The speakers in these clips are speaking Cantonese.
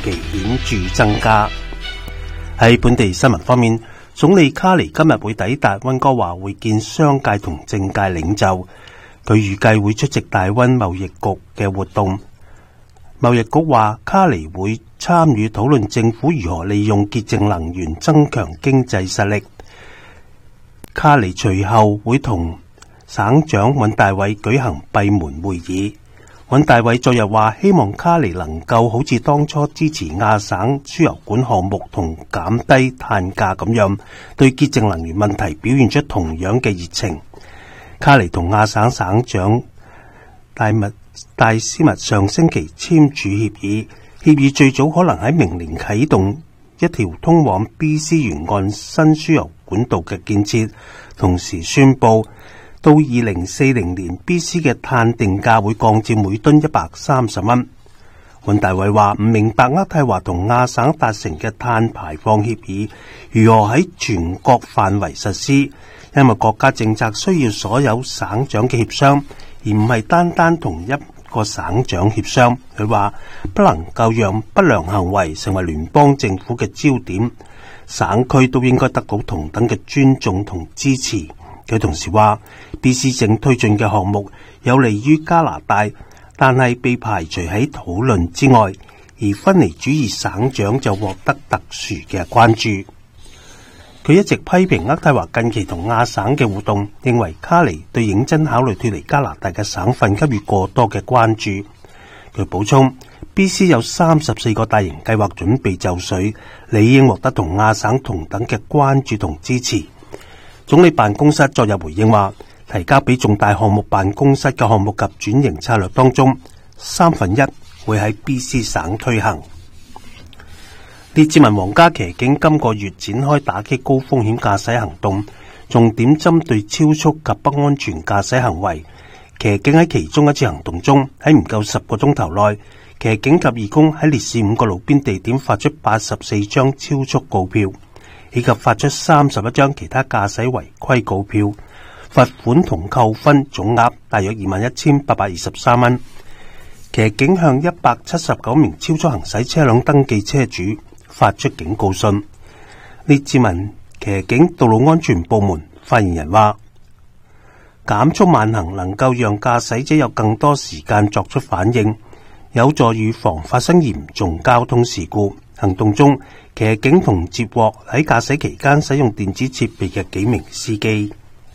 期顯著增加。喺本地新聞方面，總理卡尼今日會抵達溫哥華會見商界同政界領袖，佢預計會出席大溫貿易局嘅活動。貿易局話卡尼會參與討論政府如何利用潔淨能源增強經濟實力。卡尼隨後會同省長尹大偉舉行閉門會議。尹大偉昨日話希望卡尼能夠好似當初支持亞省輸油管項目同減低碳價咁樣，對潔淨能源問題表現出同樣嘅熱情。卡尼同亞省省長戴斯密上星期簽署協議最早可能喺明年啟動一條通往 BC 沿岸新輸油管道嘅建設，同時宣布到2040年 BC 嘅碳定價會降至每噸130蚊。尹大偉話唔明白渥太華同亞省達成嘅碳排放協議如何喺全國範圍實施，因為國家政策需要所有省長嘅協商，而唔係單單同一個省長協商。佢話不能夠讓不良行為成為聯邦政府嘅焦點，省區都應該得到同等嘅尊重同支持。佢同時話 BC 正推進嘅項目有利於加拿大，但係被排除喺討論之外，而分離主義省長就獲得特殊嘅關注。佢一直批評渥太華近期同亞省嘅互動，認為卡尼對認真考慮脫離加拿大嘅省份給予過多嘅關注。佢補充 BC 有34個大型計劃準備就緒，理應獲得同亞省同等嘅關注同支持。總理辦公室昨日回應話，提交俾重大項目辦公室嘅項目及轉型策略當中，1/3會喺 BC 省推行。列治文皇家騎警今個月展開打擊高風險駕駛行動，重點針對超速及不安全駕駛行為。騎警喺其中一次行動中，喺唔夠10個鐘頭內，騎警及義工喺烈士5個路邊地點發出84張超速告票，以及發出31張其他駕駛違規告票，罰款同扣分總額大約21,823蚊。騎警向179名超速行駛車輛登記車主發出警告信。列治文騎警道路安全部門發言人話，減速慢行能夠讓駕駛者有更多時間作出反應，有助預防發生嚴重交通事故。行動中，騎警同接獲喺駕駛期間使用電子設備嘅幾名司機。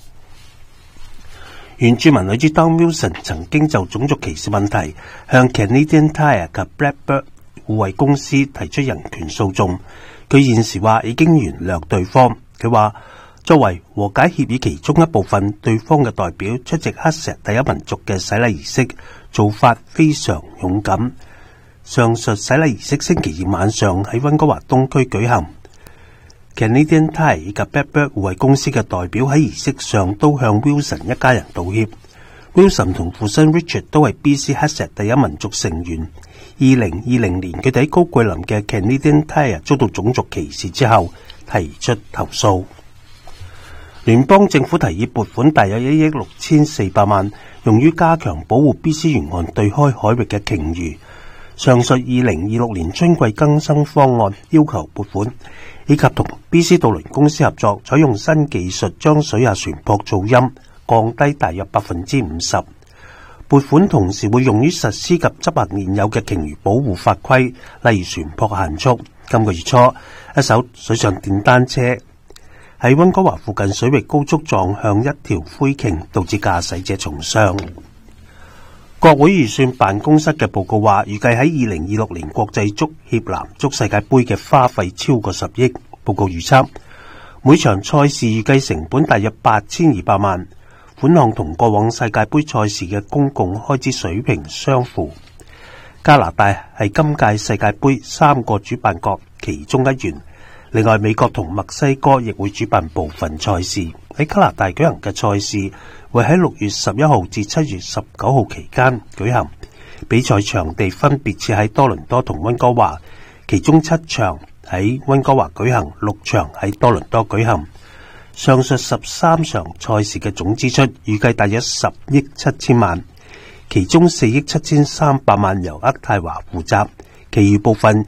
原住民女子 Dawn Wilson 曾經就種族歧視問題向 Canadian Tire 及 Blackbird 護衛公司提出人權訴訟。佢現時話已經原諒對方。佢話作為和解協議其中一部分，對方嘅代表出席黑石第一民族嘅洗禮儀式，做法非常勇敢。上述洗禮儀式星期二晚上喺溫哥華東區舉行。Canadian Tire 以及 Blackbird 護衛公司嘅代表喺儀式上都向 Wilson 一家人道歉。Wilson 同父親 Richard 都係 BC 黑石第一民族成員。2020年佢哋喺高桂林嘅 Canadian Tire 遭到種族歧視之後提出投訴。聯邦政府提議撥款大約1億6400萬，用於加強保護 BC 沿岸對開海域嘅鯨魚。上述2026年春季更新方案要求撥款，以及同 BC 渡輪公司合作，採用新技術將水下船舶噪音降低大約50%。撥款同時會用於實施及執行現有嘅鯨魚保護法規，例如船舶限速。今個月初，一艘水上電單車喺溫哥華附近水域高速撞向一條灰鯨，導致駕駛者重傷。國會預算辦公室嘅報告話，預計喺2026年國際足協男足世界盃嘅花費超過10億。報告預測，每場賽事預計成本大約8200萬，款項同過往世界盃賽事嘅公共開支水平相符。加拿大係今屆世界盃3個主辦國其中一員，另外美國同墨西哥亦會主辦部分賽事。喺加拿大舉行嘅賽事會喺6月11號至7月19號期間舉行，比賽場地分別設喺多倫多同溫哥華，其中7場喺溫哥華舉行，6場喺多倫多舉行。上述13場賽事嘅總支出預計大約10億7千萬，其中4億7千3百萬由渥太華負責，其餘部分